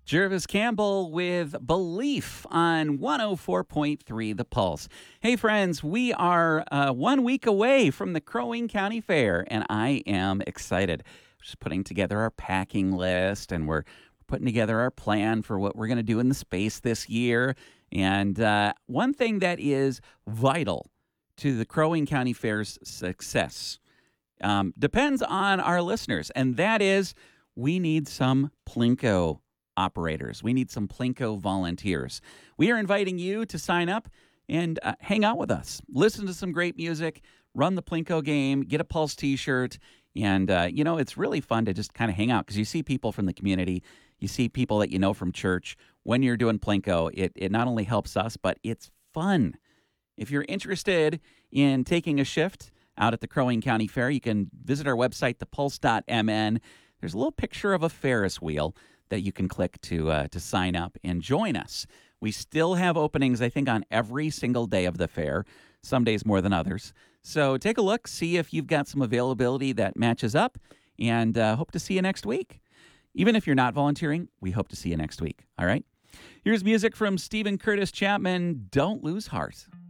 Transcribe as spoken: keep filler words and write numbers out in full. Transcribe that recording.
Jervis Campbell with Belief on one oh four point three The Pulse. Hey, friends, we are uh, one week away from the Crow Wing County Fair, and I am excited. Just putting together our packing list, and we're putting together our plan for what we're going to do in the space this year. And uh, one thing that is vital to the Crow Wing County Fair's success um, depends on our listeners, and that is we need some Plinko operators. We need some Plinko volunteers. We are inviting you to sign up and uh, hang out with us. Listen to some great music, run the Plinko game, get a Pulse t-shirt, and, uh, you know, it's really fun to just kind of hang out because you see people from the community, you see people that you know from church. When you're doing Plinko, it, it not only helps us, but it's fun. If you're interested in taking a shift out at the Crow Wing County Fair, you can visit our website, the pulse dot m n. There's a little picture of a Ferris wheel that you can click to uh, to sign up and join us. We still have openings, I think, on every single day of the fair, some days more than others. So take a look, see if you've got some availability that matches up, and uh, hope to see you next week. Even if you're not volunteering, we hope to see you next week, all right? Here's music from Stephen Curtis Chapman, Don't Lose Heart.